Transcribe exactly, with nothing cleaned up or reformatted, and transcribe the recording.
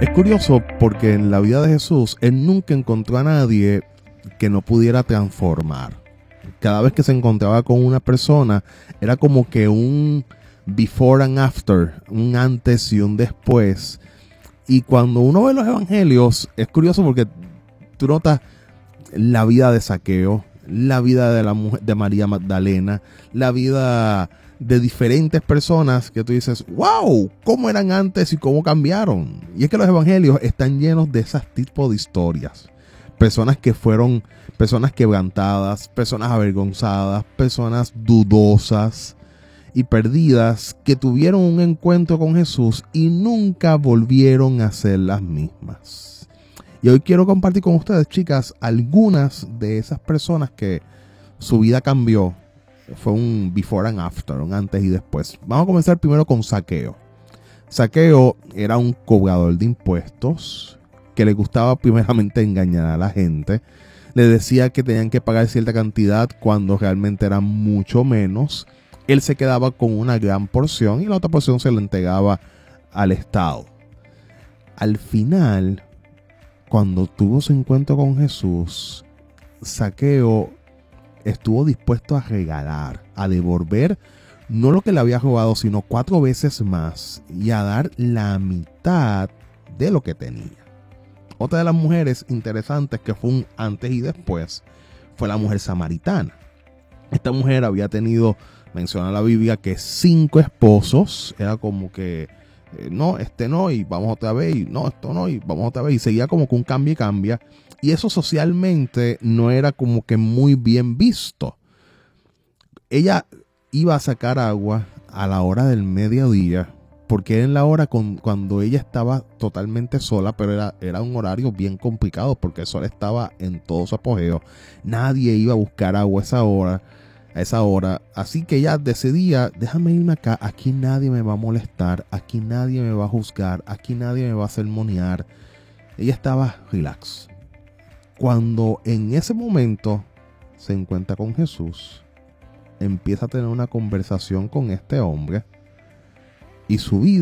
Es curioso porque en la vida de Jesús, él nunca encontró a nadie que no pudiera transformar. Cada vez que se encontraba con una persona, era como que un before and after, un antes y un después. Y cuando uno ve los evangelios, es curioso porque tú notas la vida de Zaqueo, la vida de la mujer, de María Magdalena, la vida de diferentes personas que tú dices, wow, cómo eran antes y cómo cambiaron. Y es que los evangelios están llenos de ese tipo de historias. Personas que fueron, personas quebrantadas, personas avergonzadas, personas dudosas y perdidas que tuvieron un encuentro con Jesús y nunca volvieron a ser las mismas. Y hoy quiero compartir con ustedes, chicas, algunas de esas personas que su vida cambió. Fue un before and after, un antes y después. Vamos a comenzar primero con Zaqueo. Zaqueo era un cobrador de impuestos que le gustaba primeramente engañar a la gente. Le decía que tenían que pagar cierta cantidad cuando realmente era mucho menos. Él se quedaba con una gran porción y la otra porción se la entregaba al Estado. Al final, cuando tuvo su encuentro con Jesús, Zaqueo estuvo dispuesto a regalar, a devolver no lo que le había robado, sino cuatro veces más y a dar la mitad de lo que tenía. Otra de las mujeres interesantes que fue un antes y después fue la mujer samaritana. Esta mujer había tenido, menciona la Biblia, que cinco esposos. Era como que eh, no, este no, y vamos otra vez, y no, esto no, y vamos otra vez, y seguía como que un cambia y cambia. Y eso socialmente no era como que muy bien visto. Ella iba a sacar agua a la hora del mediodía, porque era en la hora con, cuando ella estaba totalmente sola, pero era, era un horario bien complicado porque el sol estaba en todo su apogeo. Nadie iba a buscar agua a esa hora, a esa hora. Así que ella decidía, déjame irme acá, aquí nadie me va a molestar, aquí nadie me va a juzgar, aquí nadie me va a sermonear. Ella estaba relax. Cuando en ese momento se encuentra con Jesús, empieza a tener una conversación con este hombre y su vida